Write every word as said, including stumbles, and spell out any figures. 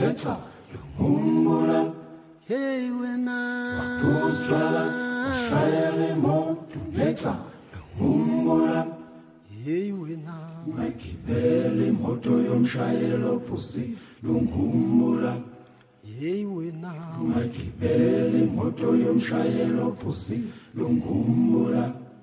letha lungumbula hey wena wakustrala ushayele moto letha lungumbula hey wena ungayigibeli imoto yomshayelo pusi lungumbula hey wena ungayigibeli imoto yomshayelo pusi lungumbula